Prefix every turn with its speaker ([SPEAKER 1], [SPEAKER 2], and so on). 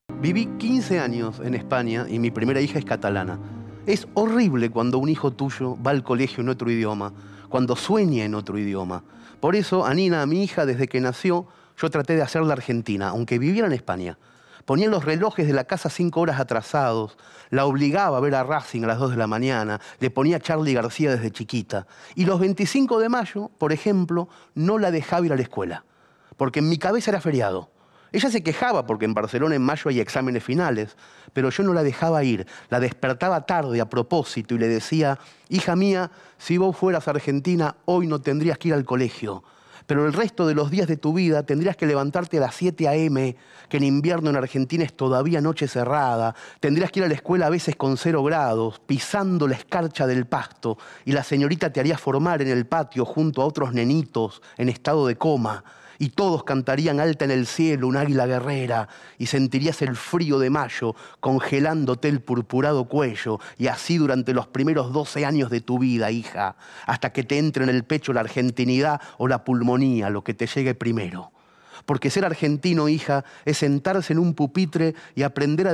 [SPEAKER 1] Viví 15 años en España y mi primera hija es catalana. Es horrible cuando un hijo tuyo va al colegio en otro idioma, cuando sueña en otro idioma. Por eso, a Nina, a mi hija, desde que nació, yo traté de hacerla argentina, aunque viviera en España. Ponía los relojes de la casa 5 horas atrasados, la obligaba a ver a Racing a las 2 de la mañana, le ponía a Charly García desde chiquita. Y los 25 de mayo, por ejemplo, no la dejaba ir a la escuela, porque en mi cabeza era feriado. Ella se quejaba porque en Barcelona en mayo hay exámenes finales, pero yo no la dejaba ir, la despertaba tarde a propósito y le decía: hija mía, si vos fueras a Argentina, hoy no tendrías que ir al colegio, pero el resto de los días de tu vida tendrías que levantarte a las 7 a.m., que en invierno en Argentina es todavía noche cerrada, tendrías que ir a la escuela a veces con 0 grados, pisando la escarcha del pasto, y la señorita te haría formar en el patio junto a otros nenitos en estado de coma, y todos cantarían alta en el cielo un águila guerrera, y sentirías el frío de mayo congelándote el purpurado cuello, y así durante los primeros 12 años de tu vida, hija, hasta que te entre en el pecho la argentinidad o la pulmonía, lo que te llegue primero. Porque ser argentino, hija, es sentarse en un pupitre y aprender a